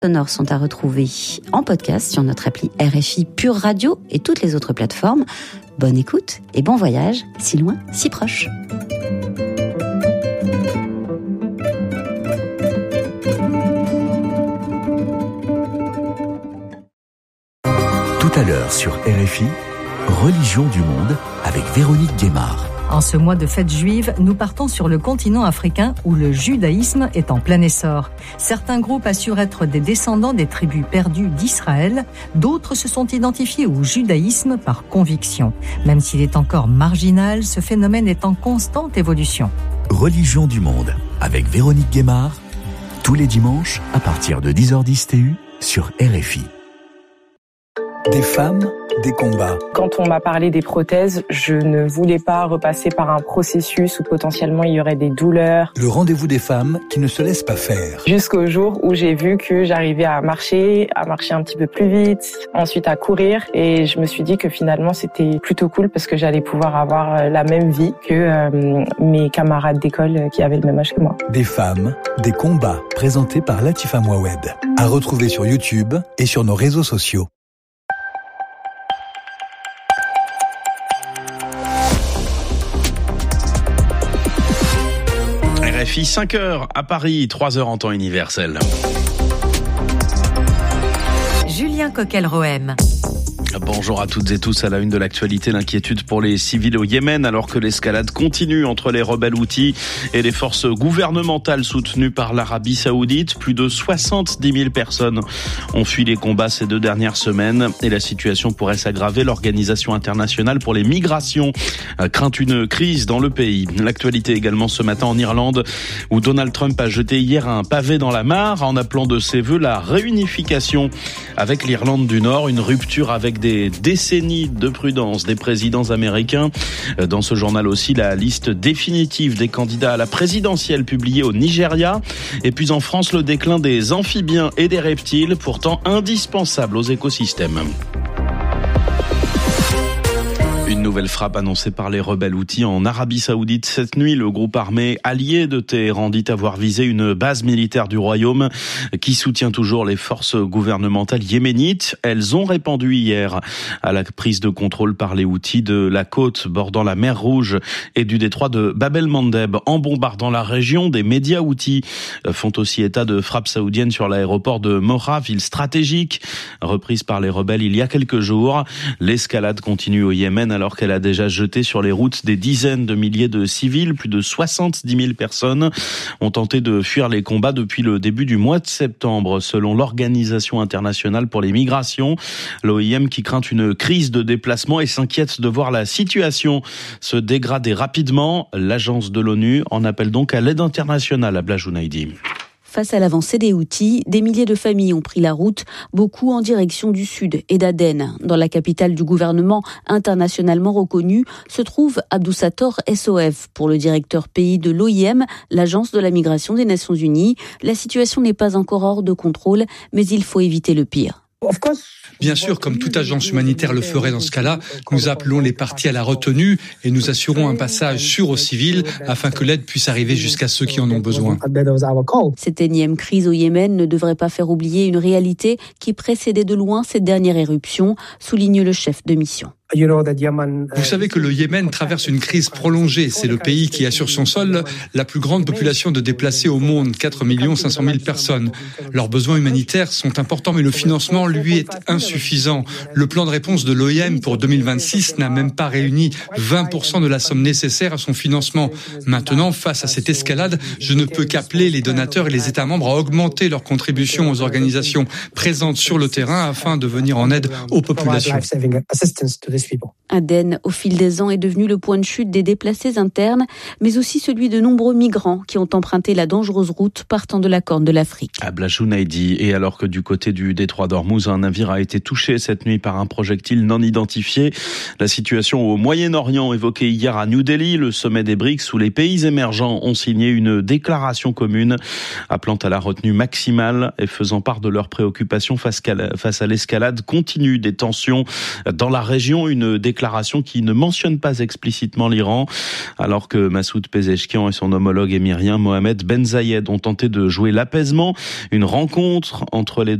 Sonores sont à retrouver en podcast sur notre appli RFI Pure Radio et toutes les autres plateformes. Bonne écoute et bon voyage, si loin, si proche. Tout à l'heure sur RFI, Religion du monde avec Véronique Guémard. En ce mois de fête juive, nous partons sur le continent africain où le judaïsme est en plein essor. Certains groupes assurent être des descendants des tribus perdues d'Israël, d'autres se sont identifiés au judaïsme par conviction. Même s'il est encore marginal, ce phénomène est en constante évolution. Religion du monde avec Véronique Guémard, tous les dimanches à partir de 10h10 TU sur RFI. Des femmes, des combats. Quand on m'a parlé des prothèses, je ne voulais pas repasser par un processus où potentiellement il y aurait des douleurs. Le rendez-vous des femmes qui ne se laissent pas faire. Jusqu'au jour où j'ai vu que j'arrivais à marcher un petit peu plus vite, ensuite à courir. Et je me suis dit que finalement c'était plutôt cool parce que j'allais pouvoir avoir la même vie que mes camarades d'école qui avaient le même âge que moi. Des femmes, des combats, présentés par Latifa Mouawed. À retrouver sur YouTube et sur nos réseaux sociaux. RFI 5h à Paris, 3h en temps universel. Julien Coquel-Rohem. Bonjour à toutes et tous. À la une de l'actualité, l'inquiétude pour les civils au Yémen alors que l'escalade continue entre les rebelles houthis et les forces gouvernementales soutenues par l'Arabie Saoudite. Plus de 70 000 personnes ont fui les combats ces 2 dernières semaines et la situation pourrait s'aggraver. L'Organisation internationale pour les migrations craint une crise dans le pays. L'actualité également ce matin en Irlande où Donald Trump a jeté hier un pavé dans la mare en appelant de ses vœux la réunification avec l'Irlande du Nord, une rupture avec des décennies de prudence des présidents américains. Dans ce journal aussi, la liste définitive des candidats à la présidentielle publiée au Nigeria. Et puis en France, le déclin des amphibiens et des reptiles, pourtant indispensables aux écosystèmes. Une nouvelle frappe annoncée par les rebelles houthis en Arabie Saoudite. Cette nuit, le groupe armé allié de Téhéran dit avoir visé une base militaire du royaume qui soutient toujours les forces gouvernementales yéménites. Elles ont répondu hier à la prise de contrôle par les houthis de la côte bordant la mer Rouge et du détroit de Bab el-Mandeb. En bombardant la région, des médias houthis font aussi état de frappes saoudiennes sur l'aéroport de Moha, ville stratégique, reprise par les rebelles il y a quelques jours. L'escalade continue au Yémen alors qu'elle a déjà jeté sur les routes des dizaines de milliers de civils. Plus de 70 000 personnes ont tenté de fuir les combats depuis le début du mois de septembre, selon l'Organisation internationale pour les migrations. L'OIM qui craint une crise de déplacement et s'inquiète de voir la situation se dégrader rapidement. L'agence de l'ONU en appelle donc à l'aide internationale à Blajounaïdi. Face à l'avancée des Houthis, des milliers de familles ont pris la route, beaucoup en direction du sud et d'Aden. Dans la capitale du gouvernement internationalement reconnu se trouve Abdussator SOF. Pour le directeur pays de l'OIM, l'agence de la migration des Nations Unies, la situation n'est pas encore hors de contrôle, mais il faut éviter le pire. Bien sûr, comme toute agence humanitaire le ferait dans ce cas-là, nous appelons les parties à la retenue et nous assurons un passage sûr aux civils afin que l'aide puisse arriver jusqu'à ceux qui en ont besoin. Cette énième crise au Yémen ne devrait pas faire oublier une réalité qui précédait de loin cette dernière éruption, souligne le chef de mission. Vous savez que le Yémen traverse une crise prolongée. C'est le pays qui a sur son sol la plus grande population de déplacés au monde, 4 500 000 personnes. Leurs besoins humanitaires sont importants, mais le financement, lui, est insuffisant. Le plan de réponse de l'OIM pour 2026 n'a même pas réuni 20% de la somme nécessaire à son financement. Maintenant, face à cette escalade, je ne peux qu'appeler les donateurs et les États membres à augmenter leur contribution aux organisations présentes sur le terrain afin de venir en aide aux populations. Aden, au fil des ans, est devenu le point de chute des déplacés internes, mais aussi celui de nombreux migrants qui ont emprunté la dangereuse route partant de la Corne de l'Afrique. À Blajounaïdi, et alors que du côté du détroit d'Ormuz, un navire a été touché cette nuit par un projectile non identifié. La situation au Moyen-Orient évoquée hier à New Delhi, le sommet des BRICS où les pays émergents ont signé une déclaration commune appelant à la retenue maximale et faisant part de leurs préoccupations face à l'escalade continue des tensions dans la région. une déclaration qui ne mentionne pas explicitement l'Iran, alors que Massoud Pezeshkian et son homologue émirien Mohamed Ben Zayed ont tenté de jouer l'apaisement. Une rencontre entre les